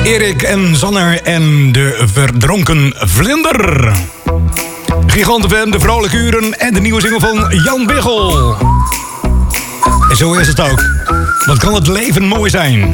Erik en Zanner en de verdronken vlinder. Giganten, de vrolijke uren en de nieuwe single van Jan Biggel. En zo is het ook. Wat kan het leven mooi zijn.